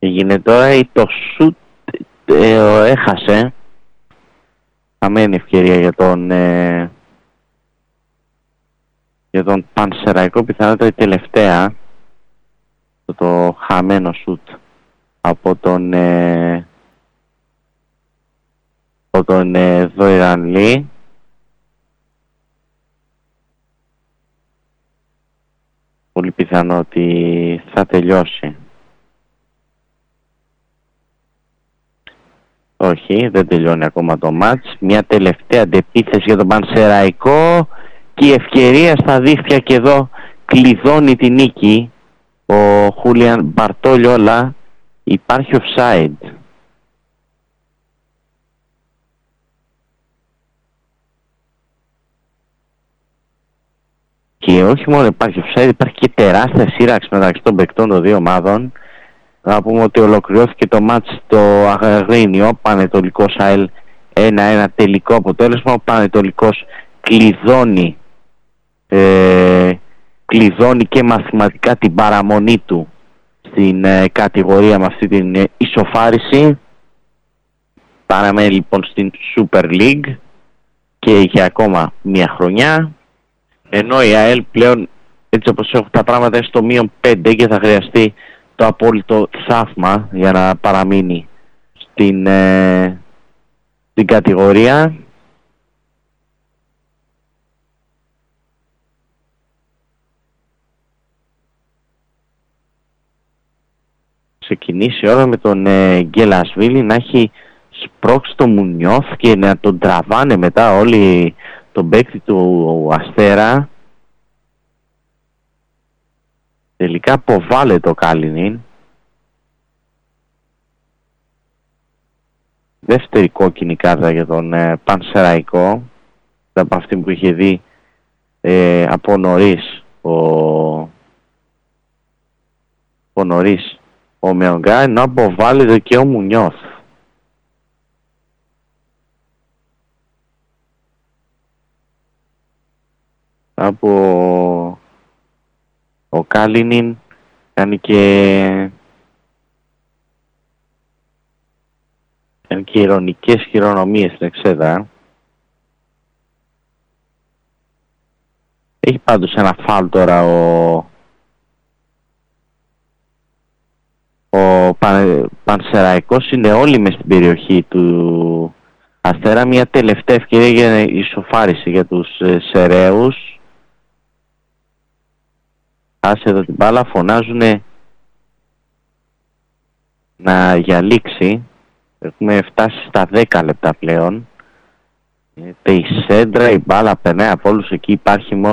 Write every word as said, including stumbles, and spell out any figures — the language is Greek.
Έγινε τώρα το σουτ, ε, έχασε. Χαμένη ευκαιρία για τον ε, για τον Πανσεραϊκό, πιθανότατα η τελευταία, το, το χαμένο σουτ από τον ε, από τον ε, Δόιραν Λί. Πολύ πιθανό ότι θα τελειώσει. Όχι, δεν τελειώνει ακόμα το μάτς. Μια τελευταία αντεπίθεση για τον Πανσεραϊκό και η ευκαιρία στα δίχτυα, και εδώ κλειδώνει τη νίκη ο Χούλιαν Μπαρτόλιολα. Υπάρχει offside. Και όχι μόνο υπάρχει offside, υπάρχει και τεράστια σύραξη μεταξύ των παικτών των δύο ομάδων. Να πούμε ότι ολοκληρώθηκε το μάτς στο Αγρίνιο, Πανετολικός ΑΕΛ ένα ένα τελικό αποτέλεσμα. Ο Πανετολικός κλειδώνει, ε, κλειδώνει και μαθηματικά την παραμονή του στην ε, κατηγορία με αυτή την ε, ισοφάριση. Παραμένει λοιπόν στην Super League και είχε ακόμα μία χρονιά, ενώ η ΑΕΛ πλέον, έτσι όπως έχουν τα πράγματα, είναι στο μείον πέντε και θα χρειαστεί το απόλυτο θαύμα για να παραμείνει στην, ε, στην κατηγορία. Ξεκινήσει η ώρα με τον ε, Γκέλασβίλη να έχει σπρώξει το Μουνιώθ και να τον τραβάνε μετά όλοι τον παίκτη του Αστέρα. Τελικά αποβάλλεται το Κάλινιν. Δεύτερη κόκκινη κάρτα για τον ε, Πανσεραϊκό, από αυτή που είχε δει ε, από νωρίς ο, ο νωρίς ο Μεογκά, ενώ αποβάλλεται και ο Μουνιώθ. Από ο Κάλινιν κάνει και κάνει και ειρωνικές χειρονομίες στην εξέδρα. Έχει πάντως ένα φάουλ τώρα ο ο Παν, Πανσεραϊκός. Είναι όλοι μες στην περιοχή του Αστέρα. Μια τελευταία ευκαιρία για ισοφάριση για τους ε, Σεραίους. Άσε εδώ την μπάλα, φωνάζουνε να για λήξη. Έχουμε φτάσει στα δέκα λεπτά πλέον. Η σέντρα, η μπάλα περνάει από όλους, εκεί υπάρχει μόνο